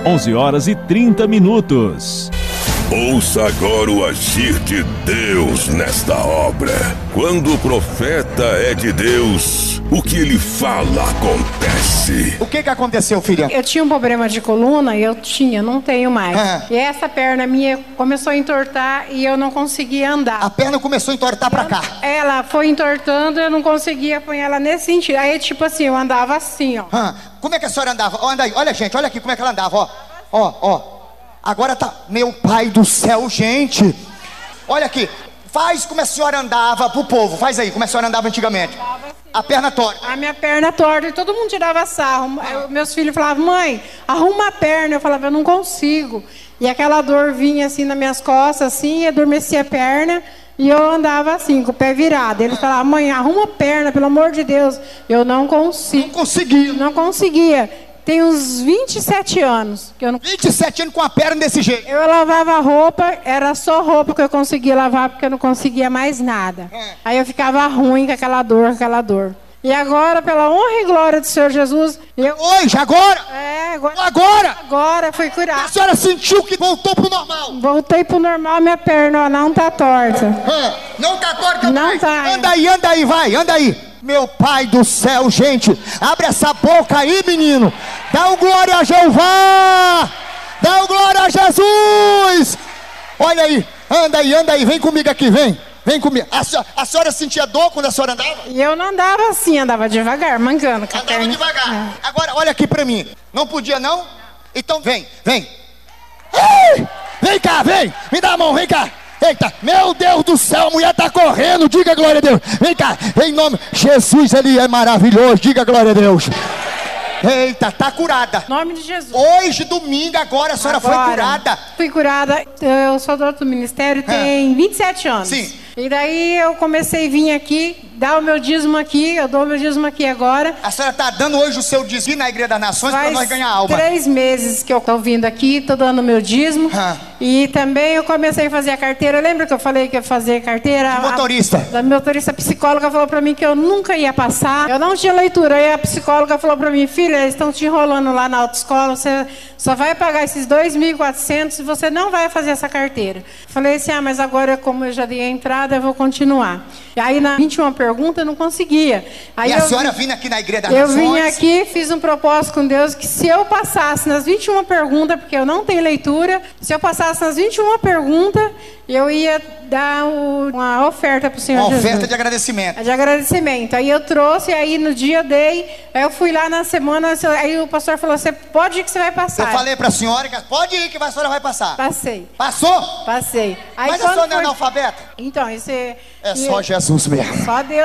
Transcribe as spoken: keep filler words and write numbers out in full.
onze horas e trinta minutos. Ouça agora o agir de Deus nesta obra. Quando o profeta é de Deus, o que ele fala acontece. O que que aconteceu, filha? Eu tinha um problema de coluna e eu tinha, não tenho mais. Ah. E essa perna minha começou a entortar e eu não conseguia andar. A perna começou a entortar pra cá. Ela foi entortando e eu não conseguia pôr ela nesse sentido. Aí, tipo assim, eu andava assim, ó. Ah, como é que a senhora andava? Ó, anda aí, olha, gente, olha aqui como é que ela andava, ó. Ó, ó. Agora tá, meu pai do céu, gente. Olha aqui, faz como a senhora andava pro povo. Faz aí, como a senhora andava antigamente. A perna torta. A minha perna torta e todo mundo tirava sarro. Eu, meus filhos falavam, mãe, arruma a perna. Eu falava, eu não consigo. E aquela dor vinha assim nas minhas costas, assim, adormecia a perna. E eu andava assim, com o pé virado. Eles falavam, mãe, arruma a perna, pelo amor de Deus. Eu não consigo. Não conseguia. Não conseguia. Tem uns vinte e sete anos que eu não... vinte e sete anos com a perna desse jeito. Eu lavava roupa, era só roupa que eu conseguia lavar, porque eu não conseguia mais nada. É. Aí eu ficava ruim com aquela dor, com aquela dor. E agora, pela honra e glória do Senhor Jesus, eu... Hoje, agora? É, agora... Agora? Agora fui curada. A senhora sentiu que voltou pro normal? Voltei pro normal, minha perna ó, não tá torta. É. Não tá torta Não mais? tá. Anda aí, anda aí, vai, anda aí. Meu pai do céu, gente, abre essa boca aí, menino. Dá um glória a Jeová. Dá um glória a Jesus. Olha aí, anda aí, anda aí, vem comigo aqui, vem. Vem comigo. A senhora, a senhora sentia dor quando a senhora andava? E eu não andava assim, andava devagar, mancando com a Andava perna. devagar. É. Agora, olha aqui pra mim. Não podia, não? Então vem, vem. Ei! Vem cá, vem. Me dá a mão, vem cá. Eita, meu Deus do céu, a mulher tá correndo, diga glória a Deus. Vem cá, em nome, Jesus, ele é maravilhoso, diga glória a Deus. Eita, tá curada. Em nome de Jesus. Hoje, domingo, agora a senhora Agora, foi curada. Fui curada, eu sou do outro ministério, tem vinte e sete anos. Sim. E daí eu comecei a vir aqui, dar o meu dízimo aqui, eu dou o meu dízimo aqui agora. A senhora tá dando hoje o seu dízimo na Igreja das Nações para nós ganhar alma. Três meses que eu tô vindo aqui, tô dando o meu dízimo. Ah. E também eu comecei a fazer a carteira. Lembra que eu falei que ia fazer carteira? De motorista. A, a motorista psicóloga falou pra mim que eu nunca ia passar. Eu não tinha leitura. Aí a psicóloga falou pra mim, filha, eles estão te enrolando lá na autoescola, você só vai pagar esses dois mil e quatrocentos e você não vai fazer essa carteira. Falei assim, ah, mas agora como eu já dei a entrada, eu vou continuar. E aí na vinte e uma pergunta eu não conseguia. Aí E a eu senhora vim, vindo aqui na Igreja das Eu Nações? vim aqui, fiz um propósito com Deus que se eu passasse nas vinte e uma perguntas, porque eu não tenho leitura, se eu passasse nas vinte e uma perguntas, eu ia dar o- uma oferta para o Senhor Uma Jesus. oferta de agradecimento. De agradecimento. Aí eu trouxe, aí no dia eu dei, aí eu fui lá na semana, aí o pastor falou, você pode ir que você vai passar. Eu falei pra senhora que pode ir que a senhora vai passar. Passei, Passou? passei. Aí Mas a quando senhora não é foi- analfabeta? Então, esse... É e- só Jesus mesmo. Só Deus.